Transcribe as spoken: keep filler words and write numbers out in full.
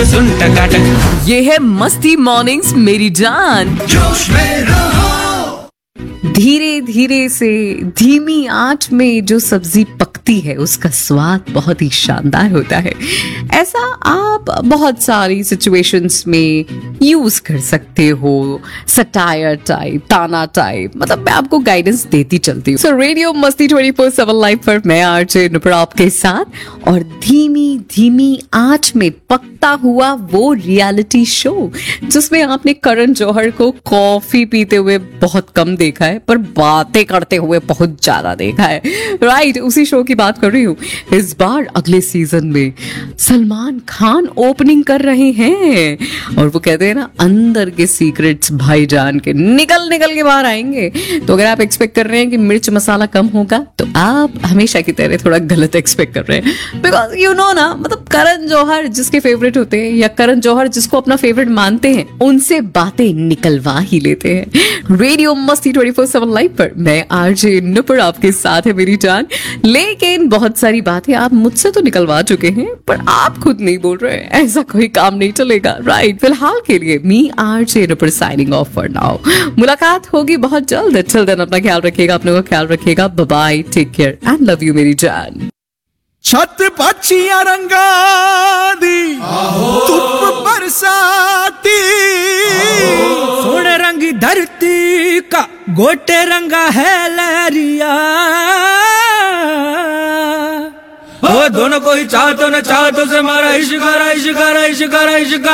तो सुन टकाटक। ये है मस्ती मॉर्निंग्स मेरी जान। जोश में रहो। धीरे धीरे से धीमी आंच में जो सब्जी पकती है उसका स्वाद बहुत ही शानदार होता है। ऐसा आप बहुत सारी सिचुएशंस में यूज कर सकते हो। सटायर टाइप, ताना टाइप, मतलब मैं आपको गाइडेंस देती चलती हूँ। सो रेडियो मस्ती ट्वेंटी फोर सेवन लाइव पर मैं आरजे नुपुर आपके साथ, और धीमी धीमी आंच में पकता हुआ वो रियलिटी शो जिसमें आपने करण जौहर को कॉफी पीते हुए बहुत कम देखा है पर बातें करते हुए बहुत ज्यादा देखा है। राइट, उसी शो की बात कर रही हूँ। इस बार अगले सीजन में सलमान खान ओपनिंग कर रहे हैं और वो कहते हैं ना, अंदर के सीक्रेट्स भाईजान के निकल निकल के बाहर आएंगे। तो अगर आप एक्सपेक्ट कर रहे हैं कि मिर्च मसाला कम होगा तो आप हमेशा की तरह थोड़ा गलत एक्सपेक्ट कर रहे हैं। बिकॉज यू नो ना, मतलब करण जौहर जिसके फेवरेट होते हैं या करण जौहर जिसको अपना फेवरेट मानते हैं, उनसे बातें निकलवा ही लेते हैं। रेडियो मस्ती ट्वेंटी फोर सेवन लाइव पर मैं आरजे नुपुर आपके साथ है मेरी जान। लेकिन बहुत सारी बातें आप मुझसे तो निकलवा चुके हैं पर आप खुद नहीं बोल रहे हैं, ऐसा कोई काम नहीं चलेगा। राइट, फिलहाल के लिए मी RJ Nupur signing off for now. मुलाकात होगी बहुत जल्द। टिल देन अपना ख्याल रखिएगा, अपने को ख्याल रखिएगा। Bye bye, take care and love you मेरी जान। छत पक्षियां रंगा दी धूप बरसाती, सोने रंगी धरती का गोटे रंगा है लहरिया। ओ दोनों को ही चाहतो न चाहतो से मारा इश्क, इश्क, इश्क, इश्क।